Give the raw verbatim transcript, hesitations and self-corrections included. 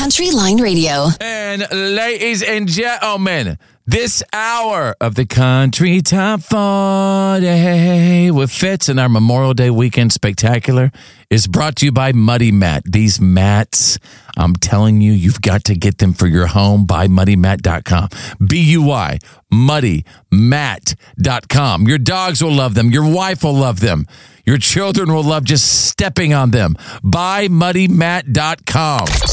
Country Line Radio. And ladies and gentlemen, this hour of the Country Top forty with Fitz and our Memorial Day weekend spectacular is brought to you by Muddy Mat. These mats, I'm telling you, you've got to get them for your home. Buy muddy mat dot com. B U Y, muddy mat dot com. Your dogs will love them. Your wife will love them. Your children will love just stepping on them. Buy muddy mat dot com.